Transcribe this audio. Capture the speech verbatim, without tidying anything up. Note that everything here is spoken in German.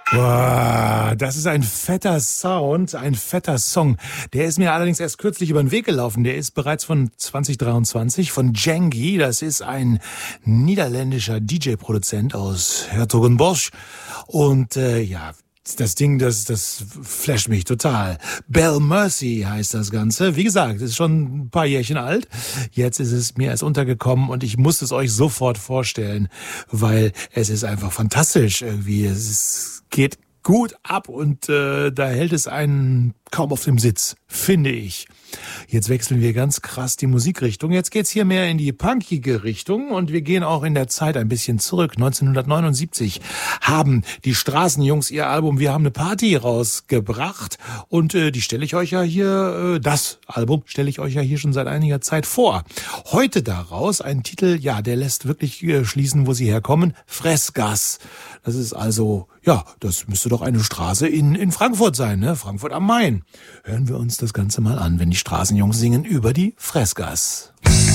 Wow, das ist ein fetter Sound, ein fetter Song. Der ist mir allerdings erst kürzlich über den Weg gelaufen. Der ist bereits von zwanzig dreiundzwanzig von Djengi. Das ist ein niederländischer D J-Produzent aus Hertogenbosch. Und äh, ja, das Ding, das, das flasht mich total. Belle Mercy heißt das Ganze. Wie gesagt, ist schon ein paar Jährchen alt. Jetzt ist es mir erst untergekommen und ich muss es euch sofort vorstellen, weil es ist einfach fantastisch irgendwie. Es ist, geht gut ab und äh, da hält es einen kaum auf dem Sitz, finde ich. Jetzt wechseln wir ganz krass die Musikrichtung. Jetzt geht's hier mehr in die punkige Richtung und wir gehen auch in der Zeit ein bisschen zurück. neunzehnhundertneunundsiebzig haben die Straßenjungs ihr Album Wir haben eine Party rausgebracht und äh, die stelle ich euch ja hier, äh, das Album stelle ich euch ja hier schon seit einiger Zeit vor. Heute daraus ein Titel, ja, der lässt wirklich äh, schließen, wo sie herkommen. Fressgas. Das ist also, ja, das müsste doch eine Straße in, in Frankfurt sein, ne? Frankfurt am Main. Hören wir uns das Ganze mal an, wenn die Straßenjungs singen über die Fressgas.